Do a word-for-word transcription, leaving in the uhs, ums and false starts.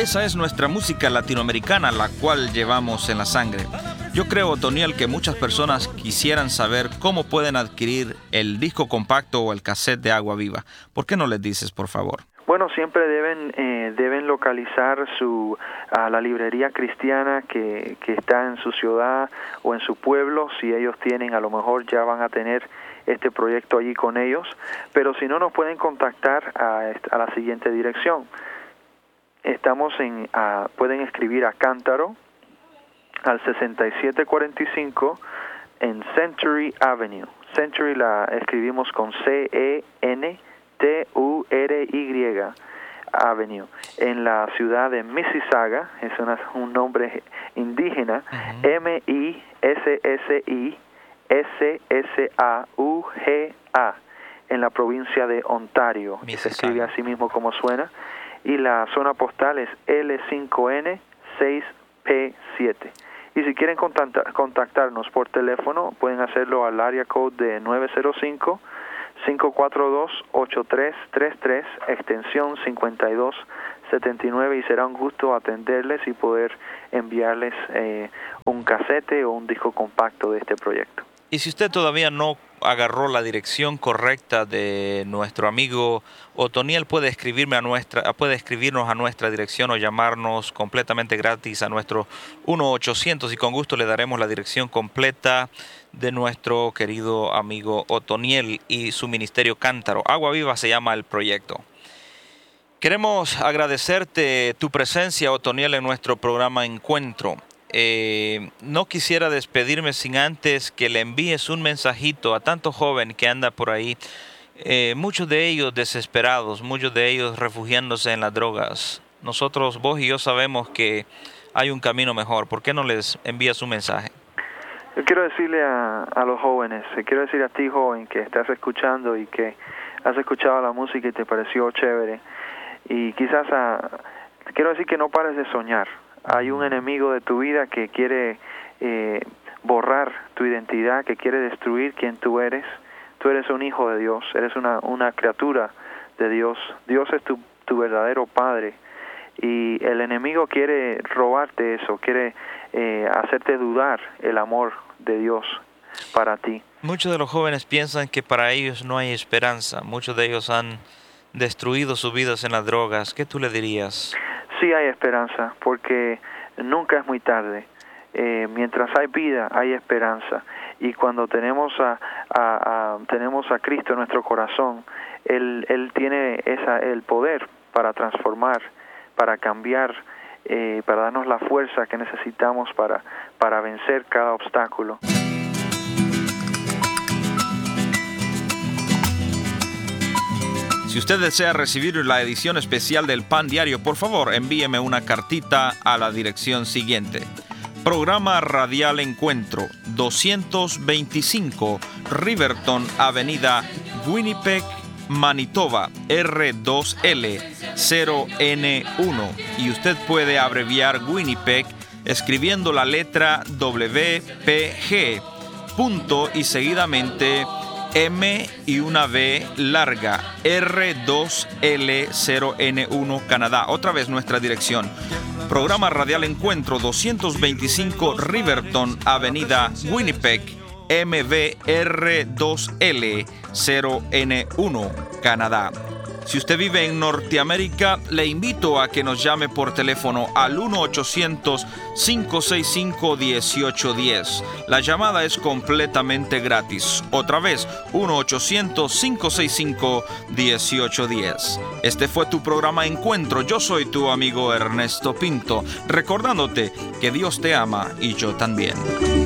Esa es nuestra música latinoamericana, la cual llevamos en la sangre. Yo creo, Otoniel, que muchas personas quisieran saber cómo pueden adquirir el disco compacto o el cassette de Agua Viva. ¿Por qué no les dices, por favor? Bueno, siempre deben eh, deben localizar su a la librería cristiana que, que está en su ciudad o en su pueblo. Si ellos tienen, a lo mejor ya van a tener este proyecto allí con ellos. Pero si no, nos pueden contactar a, a la siguiente dirección. Estamos en, a, pueden escribir a Cántaro al sesenta y siete cuarenta y cinco en Century Avenue. Century la escribimos con C E N T U R Y Avenue, en la ciudad de Mississauga. Es una, un nombre indígena. Uh-huh. M I S S I S S A U G A, en la provincia de Ontario. Se escribe así mismo como suena. Y la zona postal es L cinco N seis P siete. Y si quieren contactar, contactarnos por teléfono, pueden hacerlo al área code de nueve cero cinco, cinco cuatro dos, ocho tres tres tres, extensión cincuenta y dos setenta y nueve, y será un gusto atenderles y poder enviarles eh, un casete o un disco compacto de este proyecto. Y si usted todavía no agarró la dirección correcta de nuestro amigo Otoniel, puede escribirme a nuestra, puede escribirnos a nuestra dirección o llamarnos completamente gratis a nuestro uno ochocientos, y con gusto le daremos la dirección completa de nuestro querido amigo Otoniel y su ministerio Cántaro. Agua Viva se llama el proyecto. Queremos agradecerte tu presencia, Otoniel, en nuestro programa Encuentro. Eh, no quisiera despedirme sin antes que le envíes un mensajito a tanto joven que anda por ahí, eh, muchos de ellos desesperados, muchos de ellos refugiándose en las drogas. Nosotros, vos y yo, sabemos que hay un camino mejor. ¿Por qué no les envías un mensaje? Yo quiero decirle a, a los jóvenes, quiero decir a ti, joven, que estás escuchando y que has escuchado la música y te pareció chévere, y quizás a, quiero decir que no pares de soñar. Hay un enemigo de tu vida que quiere eh, borrar tu identidad, que quiere destruir quién tú eres. Tú eres un hijo de Dios, eres una, una criatura de Dios. Dios es tu, tu verdadero Padre. Y el enemigo quiere robarte eso, quiere eh, hacerte dudar el amor de Dios para ti. Muchos de los jóvenes piensan que para ellos no hay esperanza. Muchos de ellos han destruido sus vidas en las drogas. ¿Qué tú le dirías? Sí hay esperanza, porque nunca es muy tarde. Eh, mientras hay vida, hay esperanza. Y cuando tenemos a, a, a tenemos a Cristo en nuestro corazón, Él, Él tiene esa, el poder para transformar, para cambiar, eh, para darnos la fuerza que necesitamos para, para vencer cada obstáculo. Si usted desea recibir la edición especial del Pan Diario, por favor, envíeme una cartita a la dirección siguiente. Programa Radial Encuentro, doscientos veinticinco Riverton Avenida, Winnipeg, Manitoba, R dos L cero N uno. Y usted puede abreviar Winnipeg escribiendo la letra W P G, punto y seguidamente M y una V larga, R dos L cero N uno, Canadá. Otra vez nuestra dirección. Programa Radial Encuentro, doscientos veinticinco Riverton Avenida, Winnipeg, M V R dos L cero N uno, Canadá. Si usted vive en Norteamérica, le invito a que nos llame por teléfono al uno ochocientos, cinco seis cinco, uno ocho uno cero. La llamada es completamente gratis. Otra vez, uno ochocientos, cinco seis cinco, uno ocho uno cero. Este fue tu programa Encuentro. Yo soy tu amigo Ernesto Pinto, recordándote que Dios te ama y yo también.